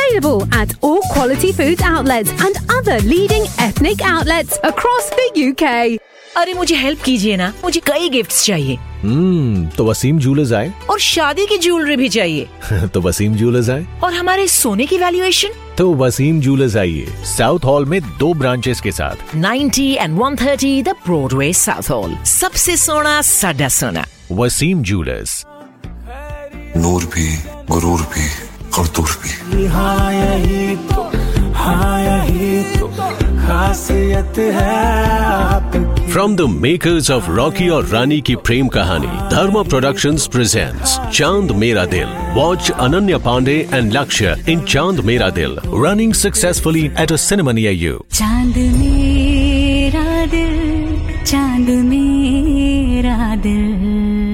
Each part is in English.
Available at all Quality Foods outlets and other leading ethnic outlets across the UK. अरे मुझे help कीजिए ना, मुझे कई गिफ्ट्स चाहिए। तो वसीम ज्वेलर्स आए। और शादी की ज्वेलरी भी चाहिए। तो वसीम ज्वेलर्स आए। और हमारे सोने की वैल्यूएशन? तो वसीम ज्वेलर्स आइए, साउथ हॉल में 2 ब्रांचेस के साथ 90 and 130 the Broadway south hall. सबसे सोना साडा सोना। वसीम ज्वेलर्स। नूर भी, गुरूर भी और दूर भी। यही तो खासियत है आपकी। From the makers of Rocky और रानी की प्रेम कहानी, Dharma Productions presents Chand Mera Dil. Watch Ananya Pandey and Lakshya in Chand Mera Dil, running successfully at a cinema near you. चांद मेरा दिल, चांद मेरा दिल।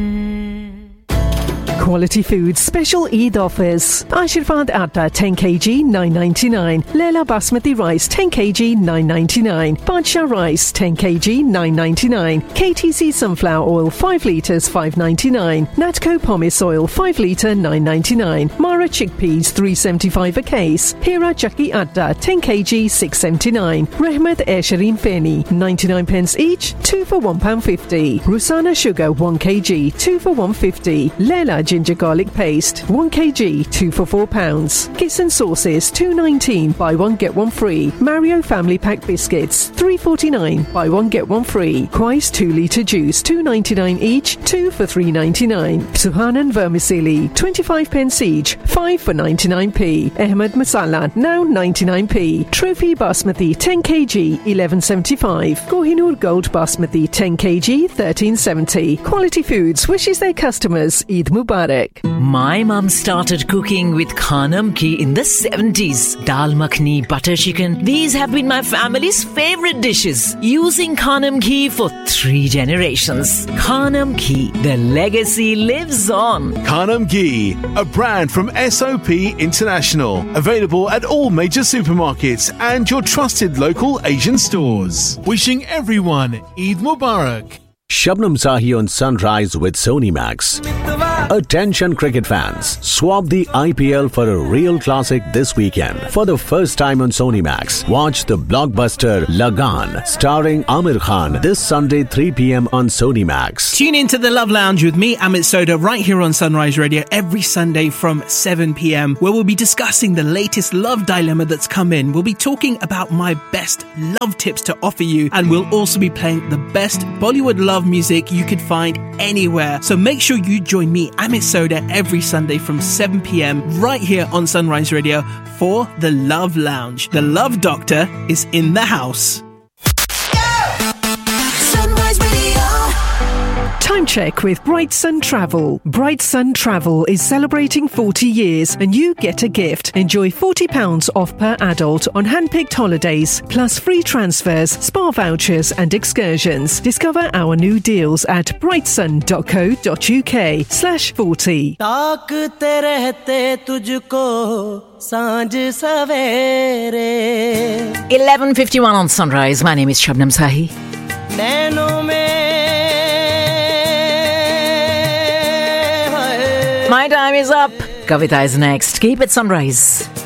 Quality Foods special Eid offers. Ashirvad Atta 10 kg 9.99. Leela Basmati rice 10 kg 9.99. Badsha rice 10 kg 9.99. KTC sunflower oil 5 litres 5.99. Natco pomace oil 5 litre 9.99. Mara chickpeas 3.75 a case. Hira Chakki Atta 10 kg 6.79. Rehmat Airshireen Feni 99 pence each, 2 for £1.50. Rusana sugar 1 kg 2 for £1.50. Leela ginger garlic paste 1 kg 2 for £4. Kissan sauces 2.19 buy 1 get 1 free. Mario family pack biscuits 3.49 buy 1 get 1 free. Quais 2 litre juice 2.99 each, 2 for £3.99. Suhanan vermicelli 25 pence each, 5 for 99p. Ahmed masala now 99p. Trophy basmati 10 kg 11.75. Kohinoor gold basmati 10 kg 13.70. Quality Foods wishes their customers Eid Mubarak. My mum started cooking with Khanam ghee in the 70s. Dal makhni, butter chicken. These have been my family's favorite dishes. Using Khanam ghee for 3 generations. Khanam ghee, the legacy lives on. Khanam ghee, a brand from SOP International. Available at all major supermarkets and your trusted local Asian stores. Wishing everyone Eid Mubarak. Shabnam Sahi on Sunrise with Sony Max. Attention cricket fans, swap the IPL for a real classic this weekend. For the first time on Sony Max, watch the blockbuster Lagan starring Amir Khan this Sunday 3 p.m. on Sony Max. Tune into the Love Lounge with me, Amit Soda, right here on Sunrise Radio every Sunday from 7 p.m, where we'll be discussing the latest love dilemma that's come in. We'll be talking about my best love tips to offer you, and we'll also be playing the best Bollywood love music you could find anywhere. So make sure you join me, Amit Soda, every Sunday from 7 p.m. right here on Sunrise Radio for the Love Lounge. The Love Doctor is in the house. Sunrise Radio. Time check with Bright Sun Travel. Bright Sun Travel is celebrating 40 years and you get a gift. Enjoy £40 off per adult on hand-picked holidays, plus free transfers, spa vouchers and excursions. Discover our new deals at brightsun.co.uk/40. ताकते रहते तुझको सांझ सवेरे 11:51 on Sunrise. My name is Shabnam Sahi. नैनों में My time is up. Kavita is next. Keep it Sunrise.